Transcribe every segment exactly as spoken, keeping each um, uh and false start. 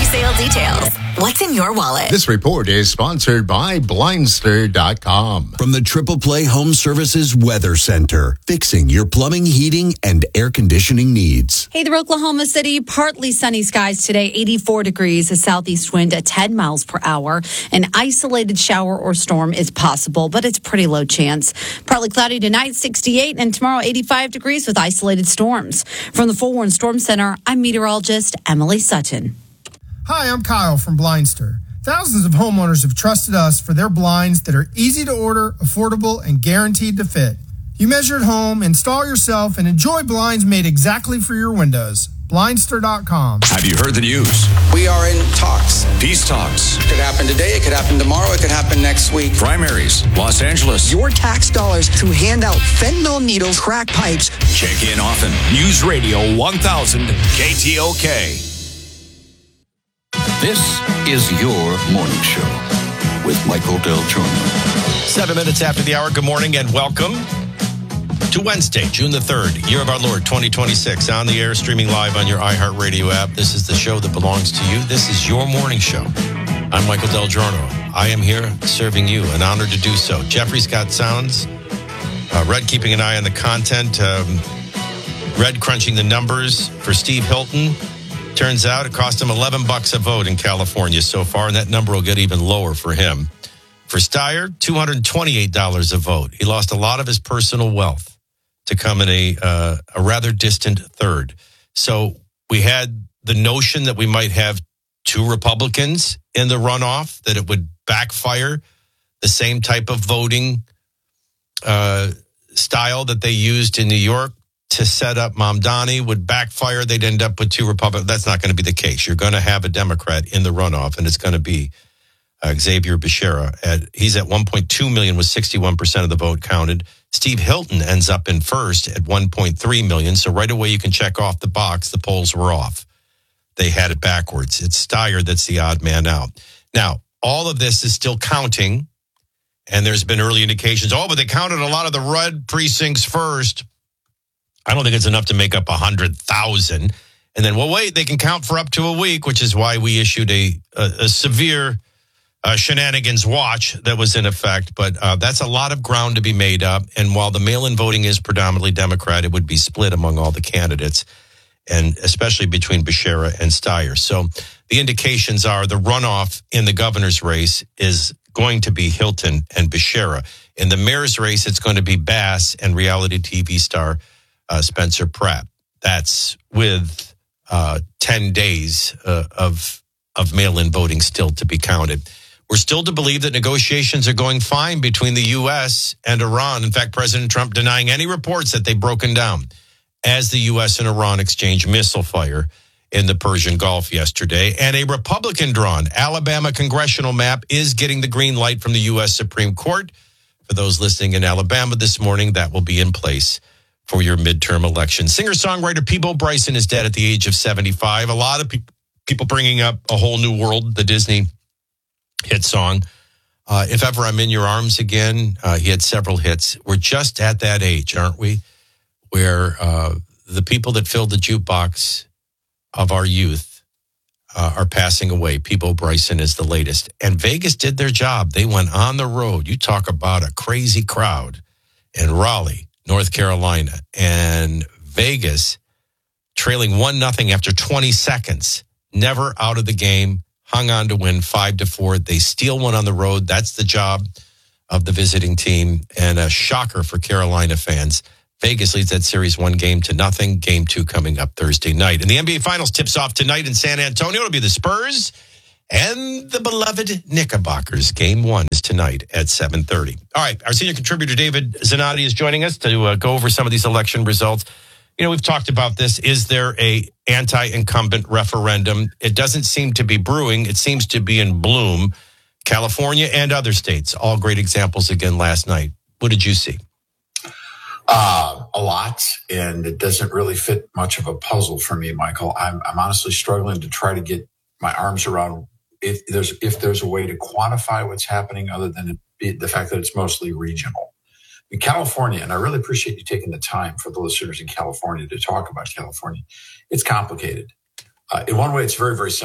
sale details. What's in your wallet? This report is sponsored by Blindster dot com. From the Triple Play Home Services Weather Center, fixing your plumbing, heating, and air conditioning needs. Hey there, Oklahoma City. Partly sunny skies today, eighty-four degrees, a southeast wind at ten miles per hour. An isolated shower or storm is possible, but it's pretty low chance. Partly cloudy tonight, sixty-eight, and tomorrow, eighty-five degrees with isolated storms. From the Forewarned Storm Center, I'm meteorologist Emily Sutton. Hi, I'm Kyle from Blindster. Thousands of homeowners have trusted us for their blinds that are easy to order, affordable, and guaranteed to fit. You measure at home, install yourself, and enjoy blinds made exactly for your windows. Blindster dot com. Have you heard the news? We are in talks. Peace talks. It could happen today, it could happen tomorrow, it could happen next week. Primaries, Los Angeles. Your tax dollars to hand out fentanyl needles, crack pipes. Check in often. News Radio one thousand K T O K. This is your morning show with Michael Del Giorno. Seven minutes after the hour. Good morning and welcome to Wednesday, June the third, year of our Lord, twenty twenty-six. On the air, streaming live on your iHeartRadio app. This is the show that belongs to you. This is your morning show. I'm Michael Del Giorno. I am here serving you. An honor to do so. Jeffrey's got sounds. Uh, Red keeping an eye on the content. Um, Red crunching the numbers for Steve Hilton. Turns out it cost him eleven bucks a vote in California so far, and that number will get even lower for him. For Steyer, two hundred twenty-eight dollars a vote. He lost a lot of his personal wealth to come in a uh, a rather distant third. So we had the notion that we might have two Republicans in the runoff, that it would backfire, the same type of voting uh, style that they used in New York to set up Mamdani would backfire. They'd end up with two Republicans. That's not going to be the case. You're going to have a Democrat in the runoff, and it's going to be uh, Xavier Becerra. At, he's at one point two million with sixty-one percent of the vote counted. Steve Hilton ends up in first at one point three million. So right away you can check off the box. The polls were off. They had it backwards. It's Steyer that's the odd man out. Now, all of this is still counting, and there's been early indications. Oh, but they counted a lot of the red precincts first. I don't think it's enough to make up one hundred thousand. And then, well, wait, they can count for up to a week, which is why we issued a, a, a severe uh, shenanigans watch that was in effect. But uh, that's a lot of ground to be made up. And while the mail-in voting is predominantly Democrat, it would be split among all the candidates, and especially between Becerra and Steyer. So the indications are the runoff in the governor's race is going to be Hilton and Becerra. In the mayor's race, it's going to be Bass and reality T V star Uh, Spencer Pratt. That's with uh, ten days uh, of of mail-in voting still to be counted. We're still to believe that negotiations are going fine between the U S and Iran. In fact, President Trump denying any reports that they've broken down as the U S and Iran exchanged missile fire in the Persian Gulf yesterday. And a Republican-drawn Alabama congressional map is getting the green light from the U S Supreme Court. For those listening in Alabama this morning, that will be in place for your midterm election. Singer-songwriter Peabo Bryson is dead at the age of seventy-five. A lot of pe- people bringing up A Whole New World, the Disney hit song. Uh, If Ever I'm in Your Arms Again, uh, he had several hits. We're just at that age, aren't we? Where uh, the people that filled the jukebox of our youth uh, are passing away. Peabo Bryson is the latest. And Vegas did their job. They went on the road. You talk about a crazy crowd in Raleigh, North Carolina, and Vegas trailing one nothing after twenty seconds, never out of the game, hung on to win five to four. They steal one on the road. That's the job of the visiting team, and a shocker for Carolina fans. Vegas leads that series one game to nothing. Game two coming up Thursday night. And the N B A Finals tips off tonight in San Antonio. It'll be the Spurs and the beloved Knickerbockers. Game one is tonight at seven thirty. All right, our senior contributor, David Zanotti, is joining us to uh, go over some of these election results. You know, we've talked about this. Is there a anti-incumbent referendum? It doesn't seem to be brewing. It seems to be in bloom. California and other states, all great examples again last night. What did you see? Uh, a lot, and it doesn't really fit much of a puzzle for me, Michael. I'm, I'm honestly struggling to try to get my arms around if there's if there's a way to quantify what's happening other than it, the fact that it's mostly regional. In California, and I really appreciate you taking the time for the listeners in California to talk about California, it's complicated. Uh, in one way, it's very, very simple.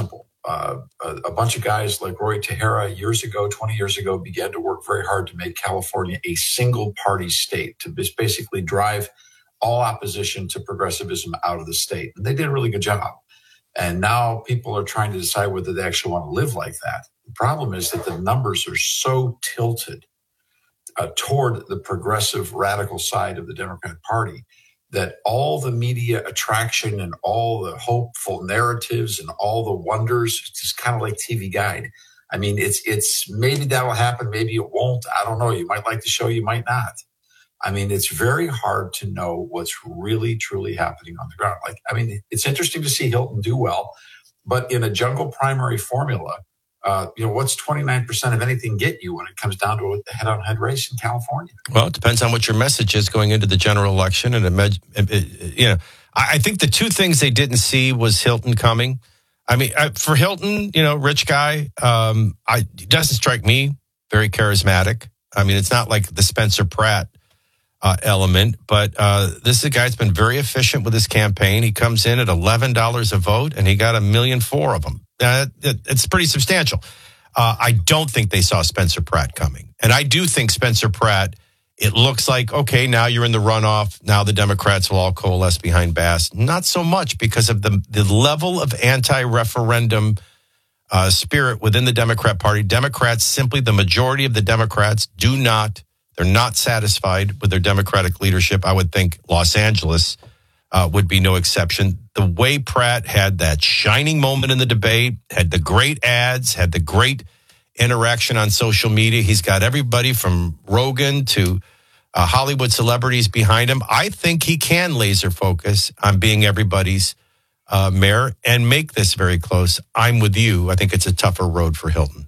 uh, a, a bunch of guys like Roy Tejera years ago, twenty years ago, began to work very hard to make California a single party state, to basically drive all opposition to progressivism out of the state. And they did a really good job. And now people are trying to decide whether they actually want to live like that. The problem is that the numbers are so tilted uh, toward the progressive radical side of the Democratic Party that all the media attraction and all the hopeful narratives and all the wonders, it's just kind of like T V Guide. I mean, it's it's maybe that'll happen, maybe it won't. I don't know. You might like the show, you might not. I mean, it's very hard to know what's really, truly happening on the ground. Like, I mean, it's interesting to see Hilton do well, but in a jungle primary formula, uh, you know, what's twenty-nine percent of anything get you when it comes down to a head-on-head race in California? Well, it depends on what your message is going into the general election. And, it, it, you know, I think the two things they didn't see was Hilton coming. I mean, for Hilton, you know, rich guy, um, I, he doesn't strike me very charismatic. I mean, it's not like the Spencer Pratt Uh, element, but uh, this is a guy that's been very efficient with his campaign. He comes in at eleven dollars a vote, and he got a million four of them. Uh, it, it's pretty substantial. Uh, I don't think they saw Spencer Pratt coming. And I do think Spencer Pratt, it looks like, okay, now you're in the runoff. Now the Democrats will all coalesce behind Bass. Not so much because of the, the level of anti-referendum uh, spirit within the Democrat Party. Democrats, simply the majority of the Democrats do not They're not satisfied with their Democratic leadership. I would think Los Angeles uh, would be no exception. The way Pratt had that shining moment in the debate, had the great ads, had the great interaction on social media. He's got everybody from Rogan to uh, Hollywood celebrities behind him. I think he can laser focus on being everybody's uh, mayor and make this very close. I'm with you. I think it's a tougher road for Hilton.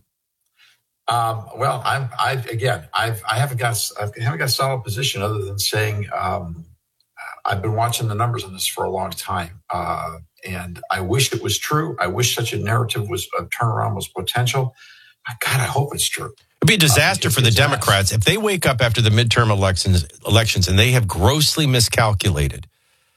Um, well, I'm, I, again, I've, I haven't got, I haven't got a solid position other than saying, um, I've been watching the numbers on this for a long time. Uh, and I wish it was true. I wish such a narrative was a turnaround was potential. God, I hope it's true. It'd be a disaster uh, for the disaster. Democrats if they wake up after the midterm elections, elections and they have grossly miscalculated,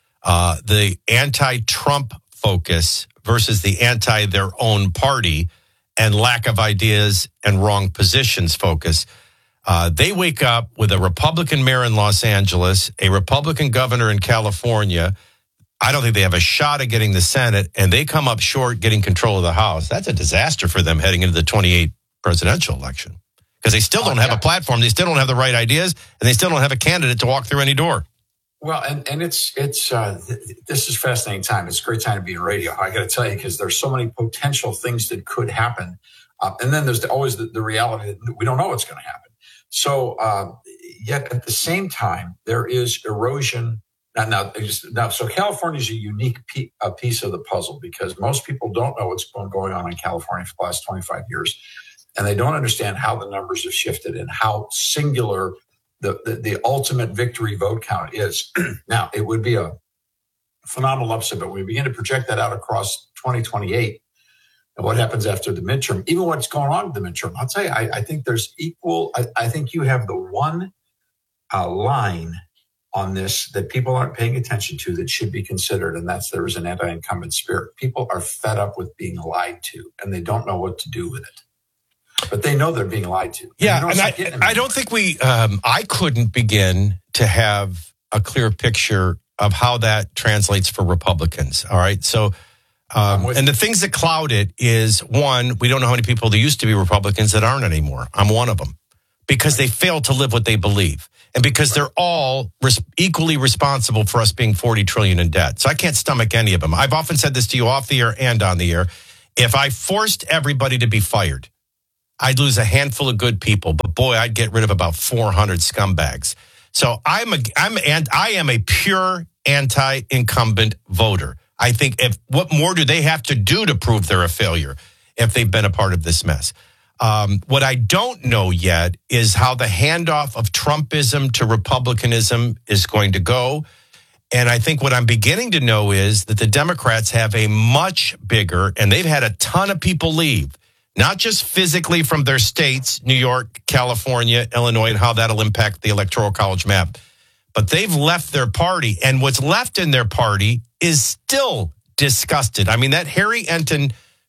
uh, the anti-Trump focus versus the anti their own party and lack of ideas and wrong positions focus. Uh, they wake up with a Republican mayor in Los Angeles, a Republican governor in California. I don't think they have a shot at getting the Senate, and they come up short getting control of the House. That's a disaster for them heading into the twenty-eight presidential election because they still don't have a platform. They still don't have the right ideas, and they still don't have a candidate to walk through any door. Well, and, and it's, it's, uh, th- this is a fascinating time. It's a great time to be in radio. I got to tell you, because there's so many potential things that could happen. Uh, and then there's the, always the, the reality that we don't know what's going to happen. So, uh, yet at the same time, there is erosion. Now, now, now so California is a unique pe- a piece of the puzzle because most people don't know what's been going on in California for the last twenty-five years. And they don't understand how the numbers have shifted and how singular The, the the ultimate victory vote count is. Now, it would be a phenomenal upset, but we begin to project that out across twenty twenty-eight and what happens after the midterm, even what's going on with the midterm. I'll tell you, I, I think there's equal, I, I think you have the one uh, line on this that people aren't paying attention to that should be considered, and that's there is an anti-incumbent spirit. People are fed up with being lied to, and they don't know what to do with it. But they know they're being lied to. Yeah, and, and I, I don't think we, um, I couldn't begin to have a clear picture of how that translates for Republicans. All right. So, um, and the things that cloud it is one, we don't know how many people there used to be Republicans that aren't anymore. I'm one of them because they fail to live what they believe. And because they're all res- equally responsible for us being forty trillion in debt. So I can't stomach any of them. I've often said this to you off the air and on the air. If I forced everybody to be fired, I'd lose a handful of good people, but boy, I'd get rid of about four hundred scumbags. So I'm a, I'm, and I am a pure anti-incumbent voter. I think if what more do they have to do to prove they're a failure if they've been a part of this mess? Um, what I don't know yet is how the handoff of Trumpism to Republicanism is going to go. And I think what I'm beginning to know is that the Democrats have a much bigger, and they've had a ton of people leave. Not just physically from their states, New York, California, Illinois, and how that'll impact the Electoral College map. But they've left their party, and what's left in their party is still disgusted. I mean, that Harry Enton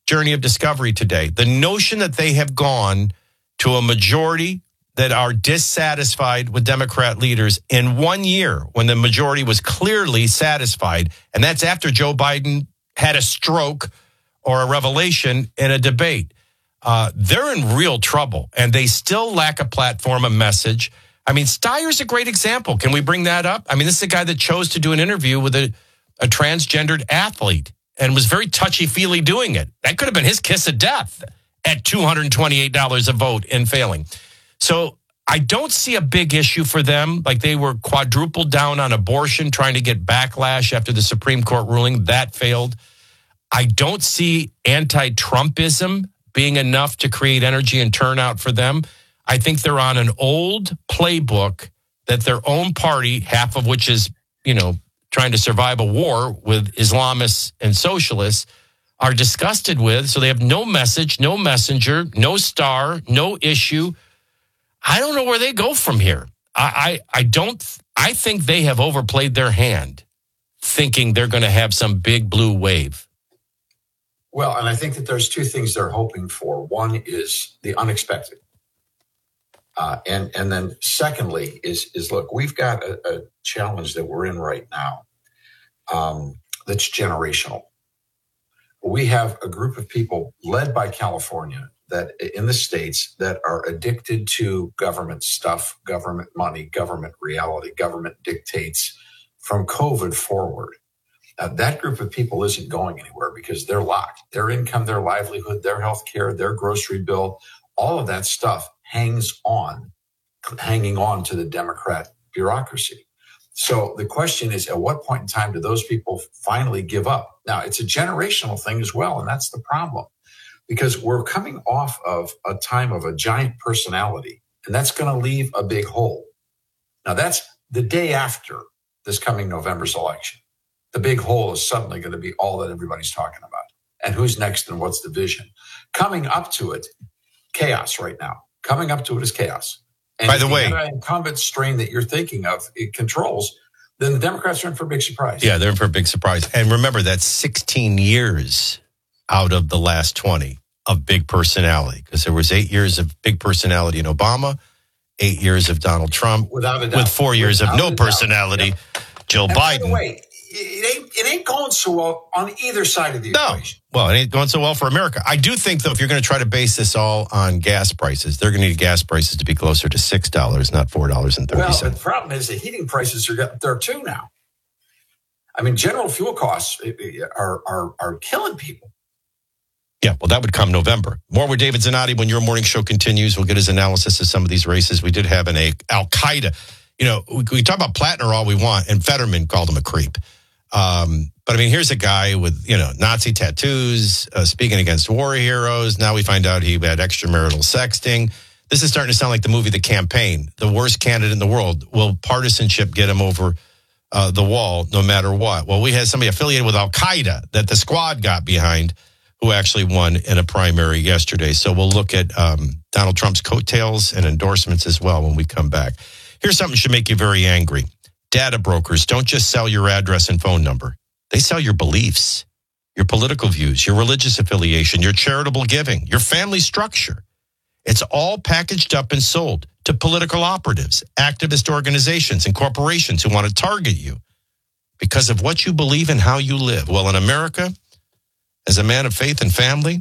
journey of discovery today. The notion that they have gone to a majority that are dissatisfied with Democrat leaders in one year when the majority was clearly satisfied, and that's after Joe Biden had a stroke or a revelation in a debate. Uh, they're in real trouble, and they still lack a platform, a message. I mean, Steyer's a great example. Can we bring that up? I mean, this is a guy that chose to do an interview with a, a transgendered athlete and was very touchy-feely doing it. That could have been his kiss of death at two hundred twenty-eight dollars a vote and failing. So I don't see a big issue for them. Like they were quadrupled down on abortion, trying to get backlash after the Supreme Court ruling. That failed. I don't see anti-Trumpism being enough to create energy and turnout for them. I think they're on an old playbook that their own party, half of which is, you know, trying to survive a war with Islamists and socialists, are disgusted with. So they have no message, no messenger, no star, no issue. I don't know where they go from here. I, I, I don't, I think they have overplayed their hand, thinking they're going to have some big blue wave. Well, and I think that there's two things they're hoping for. One is the unexpected. Uh, and, and then secondly is, is look, we've got a, a challenge that we're in right now um, that's generational. We have a group of people led by California that in the states that are addicted to government stuff, government money, government reality, government dictates from COVID forward. Uh, that group of people isn't going anywhere because they're locked. Their income, their livelihood, their health care, their grocery bill, all of that stuff hangs on, hanging on to the Democrat bureaucracy. So the question is, at what point in time do those people finally give up? Now, it's a generational thing as well, and that's the problem. Because we're coming off of a time of a giant personality, and that's going to leave a big hole. Now, that's the day after this coming November's election. The big hole is suddenly going to be all that everybody's talking about. And who's next and what's the vision? Coming up to it, chaos right now. Coming up to it is chaos. And by the, the way, incumbent strain that you're thinking of, it controls, then the Democrats are in for a big surprise. Yeah, they're in for a big surprise. And remember, that's sixteen years out of the last twenty of big personality, because there was eight years of big personality in Obama, eight years of Donald Trump, without a doubt, with four years without of no personality, yep. Joe and Biden. By the way, it ain't, it ain't going so well on either side of the no. equation. Well, it ain't going so well for America. I do think, though, if you're going to try to base this all on gas prices, they're going to need gas prices to be closer to six dollars, not four dollars and thirty cents. Well, the problem is the heating prices are up there, too, now. I mean, general fuel costs are are, are killing people. Yeah, well, that would come November. More with David Zanotti when your morning show continues. We'll get his analysis of some of these races. We did have an a, Al-Qaeda. You know, we, we talk about Plattner all we want, and Fetterman called him a creep. Um, but, I mean, here's a guy with, you know, Nazi tattoos, uh, speaking against war heroes. Now we find out he had extramarital sexting. This is starting to sound like the movie The Campaign, the worst candidate in the world. Will partisanship get him over uh, the wall no matter what? Well, we had somebody affiliated with Al-Qaeda that the squad got behind, who actually won in a primary yesterday. So we'll look at um, Donald Trump's coattails and endorsements as well when we come back. Here's something that should make you very angry. Data brokers don't just sell your address and phone number. They sell your beliefs, your political views, your religious affiliation, your charitable giving, your family structure. It's all packaged up and sold to political operatives, activist organizations, and corporations who want to target you because of what you believe and how you live. Well, in America, as a man of faith and family,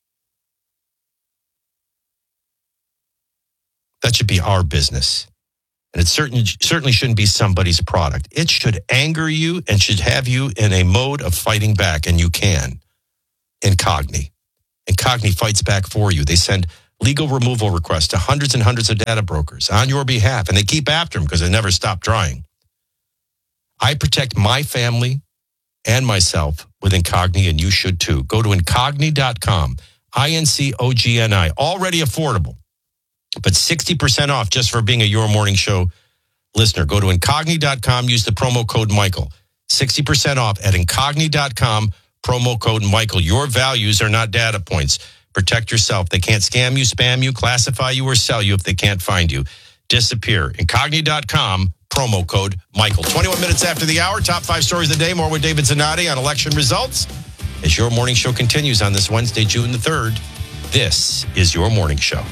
that should be our business. And it certainly, certainly shouldn't be somebody's product. It should anger you and should have you in a mode of fighting back, and you can. Incogni. Incogni fights back for you. They send legal removal requests to hundreds and hundreds of data brokers on your behalf, and they keep after them because they never stop trying. I protect my family and myself with Incogni, and you should too. Go to incogni dot com, I N C O G N I. Already affordable, but sixty percent off just for being a Your Morning Show listener. Go to incogni dot com, use the promo code Michael. sixty percent off at incogni dot com, promo code Michael. Your values are not data points. Protect yourself. They can't scam you, spam you, classify you, or sell you if they can't find you. Disappear. incogni dot com, promo code Michael. twenty-one minutes after the hour, top five stories of the day. More with David Zanotti on election results. as your morning show continues on this Wednesday, June the third. This is your morning show.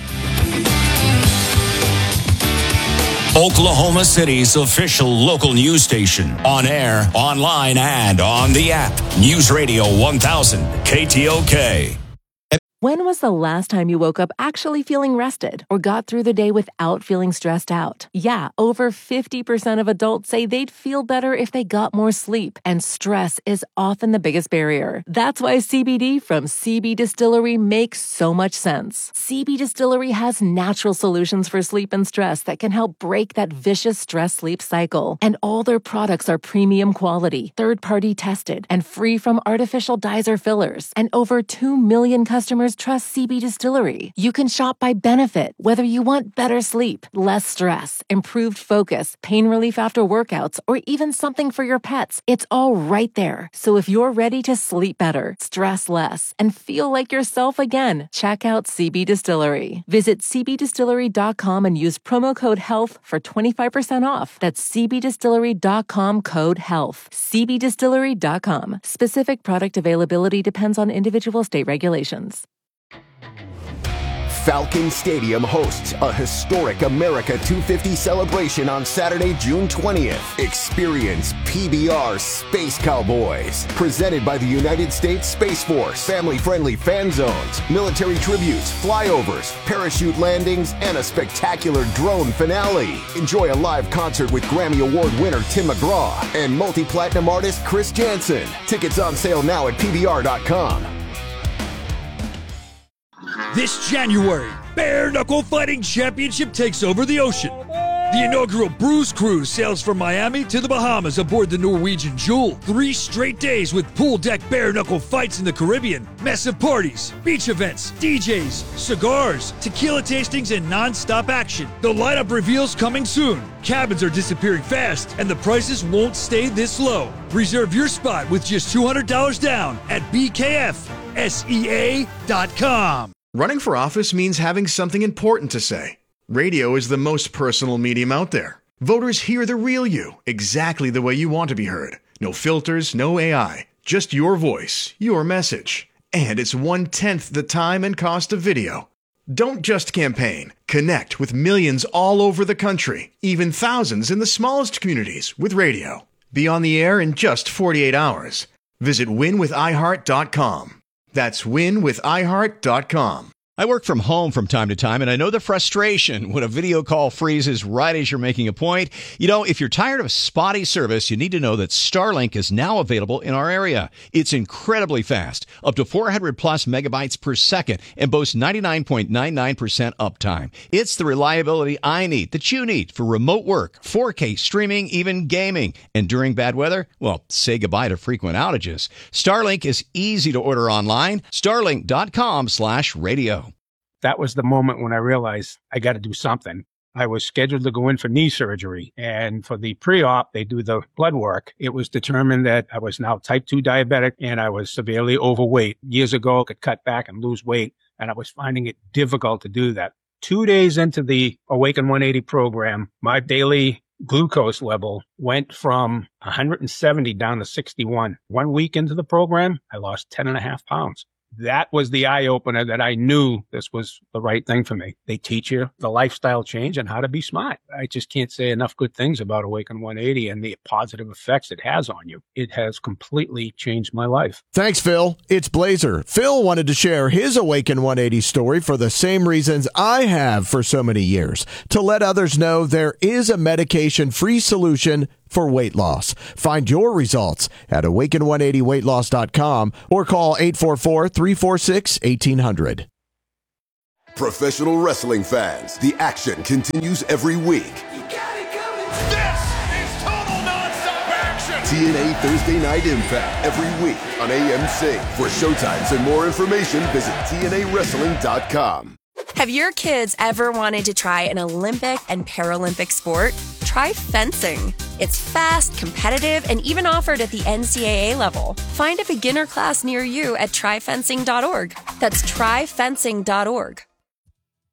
Oklahoma City's official local news station. On air, online, and on the app. News Radio one thousand, K T O K. When was the last time you woke up actually feeling rested or got through the day without feeling stressed out? Yeah, over fifty percent of adults say they'd feel better if they got more sleep, and stress is often the biggest barrier. That's why C B D from C B Distillery makes so much sense. C B Distillery has natural solutions for sleep and stress that can help break that vicious stress-sleep cycle. And all their products are premium quality, third-party tested, and free from artificial dyes or fillers. And over two million customers trust C B Distillery. You can shop by benefit, whether you want better sleep, less stress, improved focus, pain relief after workouts, or even something for your pets. It's all right there. So if you're ready to sleep better, stress less, and feel like yourself again, check out C B Distillery. Visit c b distillery dot com and use promo code HEALTH for twenty-five percent off. That's c b distillery dot com code HEALTH. c b distillery dot com. Specific product availability depends on individual state regulations. Falcon Stadium hosts a historic America two fifty celebration on Saturday, June twentieth. Experience P B R Space Cowboys, presented by the United States Space Force. Family-friendly fan zones, military tributes, flyovers, parachute landings, and a spectacular drone finale. Enjoy a live concert with Grammy Award winner Tim McGraw and multi-platinum artist Chris Jansen. Tickets on sale now at P B R dot com. This January, Bare Knuckle Fighting Championship takes over the ocean. The inaugural Bruise Cruise sails from Miami to the Bahamas aboard the Norwegian Jewel. Three straight days with pool deck bare knuckle fights in the Caribbean, massive parties, beach events, D Js, cigars, tequila tastings, and non-stop action. The lineup reveals coming soon. Cabins are disappearing fast, and the prices won't stay this low. Reserve your spot with just two hundred dollars down at b k f s e a dot com. Running for office means having something important to say. Radio is the most personal medium out there. Voters hear the real you, exactly the way you want to be heard. No filters, no A I, just your voice, your message. And it's one-tenth the time and cost of video. Don't just campaign. Connect with millions all over the country, even thousands in the smallest communities with radio. Be on the air in just forty-eight hours. Visit win with i heart dot com. That's win with i heart dot com. I work from home from time to time, and I know the frustration when a video call freezes right as you're making a point. You know, if you're tired of spotty service, you need to know that Starlink is now available in our area. It's incredibly fast, up to four hundred plus megabytes per second, and boasts ninety-nine point nine nine percent uptime. It's the reliability I need, that you need, for remote work, four K streaming, even gaming. And during bad weather, well, say goodbye to frequent outages. Starlink is easy to order online. Starlink dot com slash radio. That was the moment when I realized I got to do something. I was scheduled to go in for knee surgery, and for the pre-op, they do the blood work. It was determined that I was now type two diabetic and I was severely overweight. Years ago, I could cut back and lose weight, and I was finding it difficult to do that. Two days into the Awaken one eighty program, my daily glucose level went from one hundred seventy down to sixty-one. One week into the program, I lost ten and a half pounds. That was the eye-opener that I knew this was the right thing for me. They teach you the lifestyle change and how to be smart. I just can't say enough good things about Awaken one eighty and the positive effects it has on you. It has completely changed my life. Thanks, Phil. It's Blazer. Phil wanted to share his Awaken one eighty story for the same reasons I have for so many years, to let others know there is a medication-free solution for weight loss. Find your results at awaken one eighty weight loss dot com or call eight four four, three four six, one eight hundred. Professional wrestling fans, the action continues every week. This is total nonstop action. T N A Thursday Night Impact every week on A M C. For showtimes and more information, visit T N A wrestling dot com. Have your kids ever wanted to try an Olympic and Paralympic sport? Try fencing. It's fast, competitive, and even offered at the N C double A level. Find a beginner class near you at try fencing dot org. That's try fencing dot org.